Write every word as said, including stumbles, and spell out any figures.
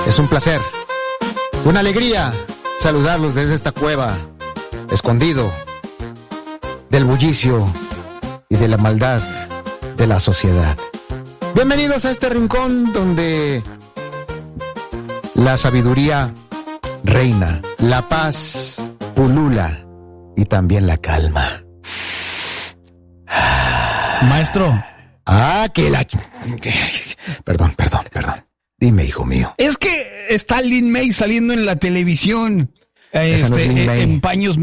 Es un placer, una alegría saludarlos desde esta cueva, escondido del bullicio y de la maldad de la sociedad. Bienvenidos a este rincón donde la sabiduría reina, la paz pulula y también la calma. Maestro. Ah, que la... Perdón, perdón, perdón. Dime, hijo mío. Es que está Lin May saliendo en la televisión. Esa Este, no es Lin May. En paños